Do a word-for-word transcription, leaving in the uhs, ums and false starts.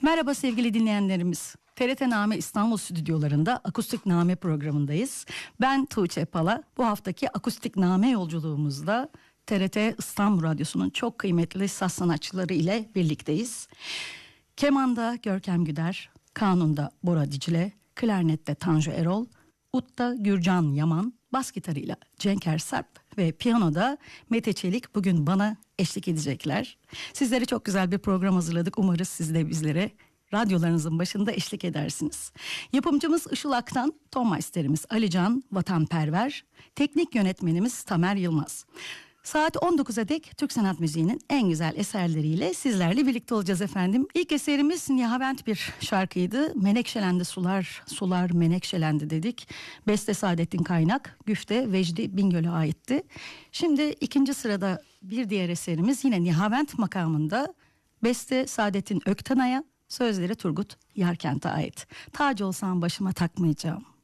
Merhaba sevgili dinleyenlerimiz. T R T Name İstanbul stüdyolarında Akustik Name programındayız. Ben Tuğçe Pala. Bu haftaki Akustik Name yolculuğumuzda T R T İstanbul Radyosu'nun çok kıymetli saz sanatçıları ile birlikteyiz. Kemanda Görkem Güder, kanunda Bora Dicle, klarnette Tanju Erol, Ut'ta Gürcan Yaman, bas gitarıyla Cenker Sarp ve piyanoda Mete Çelik bugün bana eşlik edecekler. Sizlere çok güzel bir program hazırladık. Umarız siz de bizlere radyolarınızın başında eşlik edersiniz. Yapımcımız Işıl Aktan, ton maisterimiz Alican Vatanperver, teknik yönetmenimiz Tamer Yılmaz. Saat on dokuza dek Türk sanat müziğinin en güzel eserleriyle sizlerle birlikte olacağız efendim. İlk eserimiz Nihavent bir şarkıydı. Menekşelendi sular, sular menekşelendi dedik. Beste Saadettin Kaynak, güfte Vecdi Bingöl'e aitti. Şimdi ikinci sırada bir diğer eserimiz yine Nihavent makamında. Beste Saadettin Öktanay'a, sözleri Turgut Yarkent'e ait. Tac olsam başıma takmayacağım.